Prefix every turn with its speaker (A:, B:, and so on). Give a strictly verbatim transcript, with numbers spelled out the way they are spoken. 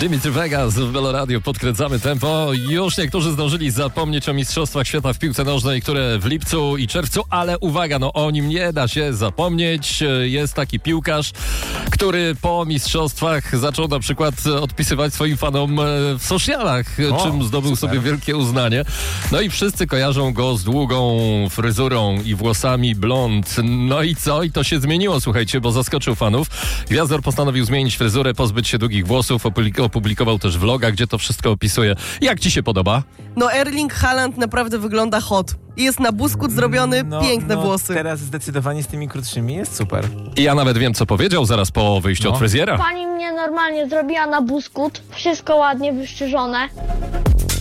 A: Dimitri Vegas w Melo Radio, podkręcamy tempo. Już niektórzy zdążyli zapomnieć o Mistrzostwach Świata w piłce nożnej, które w lipcu i czerwcu, ale uwaga, no o nim nie da się zapomnieć. Jest taki piłkarz, który po mistrzostwach zaczął na przykład odpisywać swoim fanom w socialach, o, czym zdobył super. sobie wielkie uznanie. No i wszyscy kojarzą go z długą fryzurą i włosami blond. No i co? I to się zmieniło, słuchajcie, bo zaskoczył fanów. Gwiazdor postanowił zmienić fryzurę, pozbyć się długich włosów, opublikował też vloga, gdzie to wszystko opisuje. Jak ci się podoba?
B: No Erling Haaland naprawdę wygląda hot. Jest na buskut zrobiony,
C: no,
B: piękne
C: no,
B: włosy.
C: Teraz zdecydowanie z tymi krótszymi jest super.
A: I ja nawet wiem, co powiedział zaraz po wyjściu
C: no.
A: od fryzjera.
D: Pani mnie normalnie zrobiła na buskut, wszystko ładnie wyszczerzone.